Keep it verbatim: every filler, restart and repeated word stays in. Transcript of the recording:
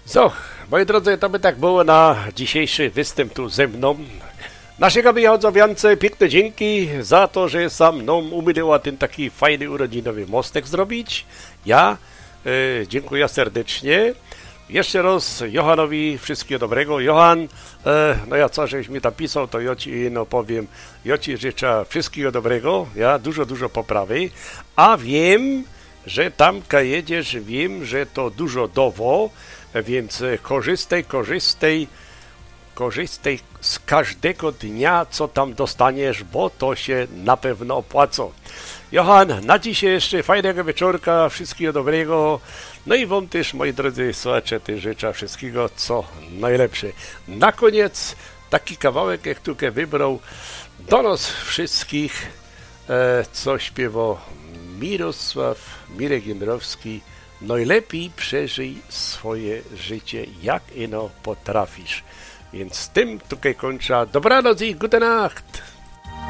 So, moi drodzy, to by tak było na dzisiejszy występ tu ze mną. Naszego wychodzowiance piękne dzięki za to, że sam mną umyliła ten taki fajny urodzinowy mostek zrobić. Ja e, dziękuję serdecznie. Jeszcze raz Johanowi wszystkiego dobrego. Johan, e, no ja co, żeś mi tam pisał, to ja ci no powiem, ja ci życzę wszystkiego dobrego. Ja dużo, dużo poprawy. A wiem, że tam jedziesz, wiem, że to dużo dowo, więc korzystaj, korzystaj, korzystaj z każdego dnia, co tam dostaniesz, bo to się na pewno opłaca. Johan, na dzisiaj jeszcze fajnego wieczorka, wszystkiego dobrego. No i wam też, moi drodzy słuchacze, też życzę wszystkiego, co najlepsze. Na koniec taki kawałek, jak tutaj wybrał do nas wszystkich, e, co śpiewał Mirosław Mirek Jędrowski. Najlepiej przeżyj swoje życie, jak ino potrafisz. Więc z tym tutaj kończę. Dobranoc i gute Nacht!